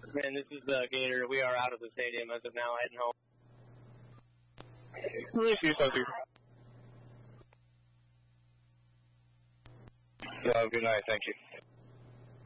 Man, this is Gator. We are out of the stadium as of now, heading home. Release you, Sophie. Good night, thank you.